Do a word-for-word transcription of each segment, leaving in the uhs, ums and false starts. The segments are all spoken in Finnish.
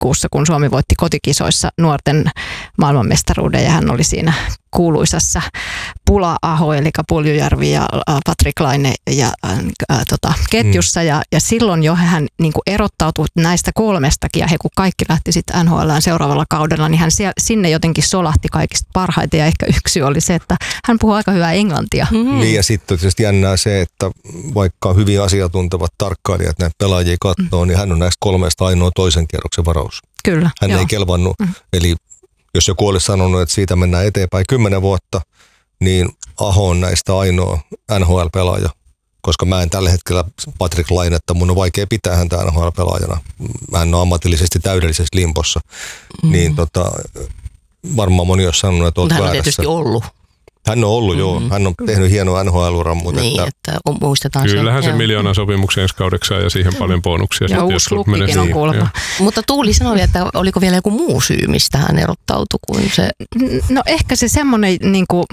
tammikuussa, kun Suomi voitti kotikisoissa nuorten maailmanmestaruuden ja hän oli siinä kuuluisassa Pula-Aho, eli Puljujärvi ja Patrik Laine ja ää, tota, ketjussa. Mm. Ja, ja silloin jo hän niin kuin erottautui näistä kolmestakin ja he kun kaikki lähti sitten N H L:ään seuraavalla kaudella, niin hän siellä, sinne jotenkin solahti kaikista parhaiten ja ehkä yksi oli se, että hän puhuu aika hyvää englantia. Mm. Niin ja sitten tietysti jännää se, että vaikka hyvin asiantuntevat tarkkailijat näitä pelaajia katsoo, mm. niin hän on näistä kolmesta ainoa toisen kierroksen varaus. Kyllä. Hän joo. ei kelvannut, mm. eli jos joku olisi sanonut, että siitä mennään eteenpäin kymmenen vuotta, niin Aho on näistä ainoa N H L-pelaaja, koska mä en tällä hetkellä Patrik Lainetta, mun on vaikea pitää häntä N H L-pelaajana. Hän on ammatillisesti täydellisessä limpossa, mm. niin tota, varmaan moni olisi sanonut, että olet väärässä. Hän on tietysti ollut. Hän on ollut, mm-hmm. joo. Hän on tehnyt hienoa N H L-uran, mutta niin, että, että muistetaan kyllähän se. se miljoonan sopimuksen ensi kaudeksi ja siihen paljon bonuksia. Ja uusi lukkikin on kuulemma. Mutta Tuuli sanoi, että oliko vielä joku muu syy, mistä hän erottautui kuin se? No ehkä se semmoinen, niin kuin,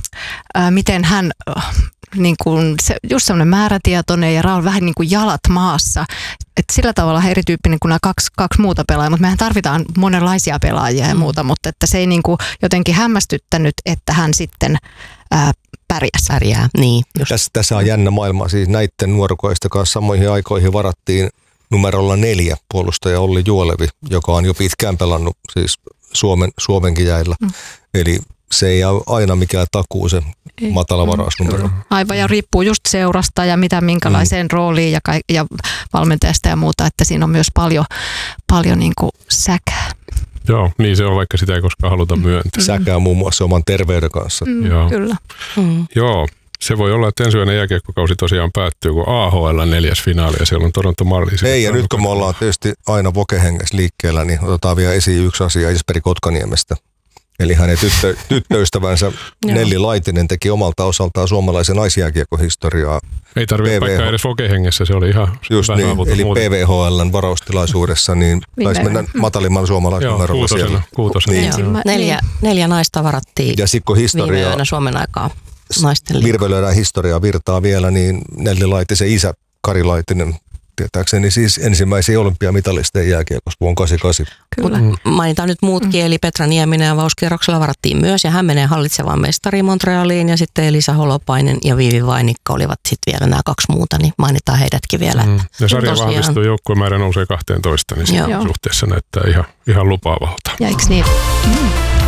äh, miten hän, niin kuin, se, just semmoinen määrätietoinen ja Raul vähän niin kuin jalat maassa. Et sillä tavalla hän erityyppinen kuin nämä kaksi, kaksi muuta pelaajaa, mutta mehän tarvitaan monenlaisia pelaajia ja mm. muuta, mutta että se ei niin kuin jotenkin hämmästyttänyt, että hän sitten ää, pärjäsi. Pärjää, niin. Tässä, tässä on jännä maailma, siis näiden nuorukoista kanssa samoihin aikoihin varattiin numerolla neljä puolustaja Olli Juolevi, joka on jo pitkään pelannut siis Suomen, Suomenkin jäillä. Mm. Eli se ei ole aina mikään takuu se ei. matala varausnumero. Aivan, ja riippuu just seurasta ja mitä minkälaiseen mm. rooliin ja, ka- ja valmentajasta ja muuta, että siinä on myös paljon, paljon niin kuin säkää. Joo, niin se on, vaikka sitä ei koskaan haluta myöntää. Säkää muun muassa oman terveyden kanssa. Mm, Joo. Kyllä. Mm. Joo, se voi olla, että ensimmäinen jääkiekkokausi tosiaan päättyy, kun A H L neljäs finaali ja siellä on Toronto Marlies. Ei, ja nyt kun me ollaan tietysti aina Voke-hengessä liikkeellä, niin otetaan vielä esiin yksi asia Jesperi Kotkaniemestä. Eli hänen tyttö, tyttöystävänsä Nelli Laitinen teki omalta osaltaan suomalaisen naisjääkiekkohistoriaa. Ei tarvitse vaikka edes Voke-hengessä, se oli ihan just vähän niin, eli P V H L:n varaustilaisuudessa, niin taisi mennä matalimman suomalaisnumerolla siellä. Kuutosena. Niin. Neljä, neljä naista varattiin ja sit, kun historia, viime yönä Suomen aikaa naisten liikaa. Virvelöidään historiaa virtaa vielä, niin Nelli Laitisen isä Kari Laitinen, tietääkseni siis ensimmäisiä olympiamitalisteja jääkiekossa vuonna kahdeksankymmentäkahdeksan. Kyllä. Mm. Mainitaan nyt muutkin, mm. eli Petra Nieminen ja Vauskierroksella varattiin myös, ja hän menee hallitsevaan mestariin Montrealiin, ja sitten Elisa Holopainen ja Viivi Vainikka olivat sitten vielä nämä kaksi muuta, niin mainitaan heidätkin vielä. Mm. Että ja sarja tosiaan vahvistuu, joukkuemäärä nousee kahteentoista, niin siinä suhteessa näyttää ihan, ihan lupaavalta. Ja eikö niin? Mm.